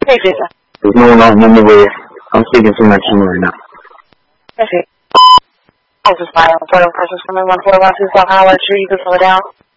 Hey, Jason. There's no one on the way. I'm speaking to my team right now. I see. I'll just buy a photo purchase from me 1412 South Highway Street. You can slow it down.